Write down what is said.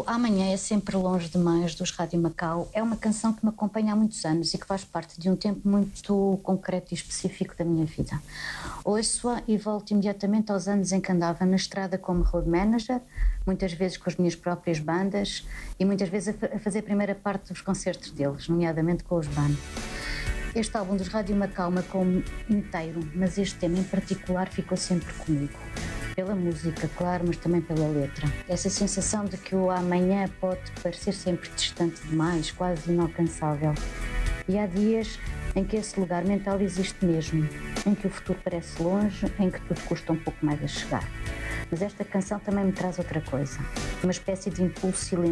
Amanhã é sempre longe demais dos Rádio Macau. É uma canção que me acompanha há muitos anos e que faz parte de um tempo muito concreto e específico da minha vida. Ouço-a e volto imediatamente aos anos em que andava na estrada como road manager, muitas vezes com as minhas próprias bandas e muitas vezes a fazer a primeira parte dos concertos deles, nomeadamente com os Ban. Este álbum dos Rádio Macau marcou-me inteiro, mas este tema em particular ficou sempre comigo. Pela música, claro, mas também pela letra. Essa sensação de que o amanhã pode parecer sempre distante demais, quase inalcançável. E há dias em que esse lugar mental existe mesmo, em que o futuro parece longe, em que tudo custa um pouco mais a chegar. Mas esta canção também me traz outra coisa, uma espécie de impulso silencioso